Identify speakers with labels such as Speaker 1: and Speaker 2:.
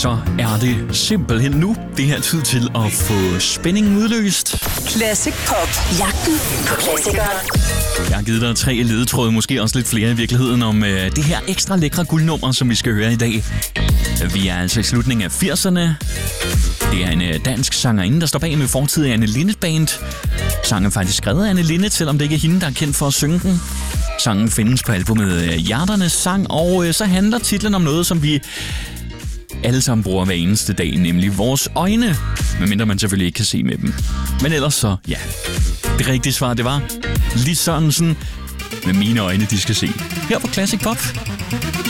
Speaker 1: så er det simpelthen nu. Det her tid til at få spændingen udløst.
Speaker 2: Classic Pop. Jagten på klassikere.
Speaker 1: Jeg har givet dig 3 ledetråde, måske også lidt flere i virkeligheden, om det her ekstra lækre guldnummer, som vi skal høre i dag. Vi er altså i slutningen af 80'erne. Det er en dansk sangerinde, der står bag med fortidig Anne Linnet Band. Sangen er faktisk skrevet af Anne Linnet, selvom det ikke er hende, der er kendt for at synge den. Sangen findes på albumet Hjerternes Sang, og så handler titlen om noget, som vi alle sammen bruger hver eneste dag, nemlig vores øjne. Medmindre man selvfølgelig ikke kan se med dem. Men ellers så, ja. Det rigtige svar, det var Lis Sørensen med Mine øjne, de skal se. Her på Classic Pop.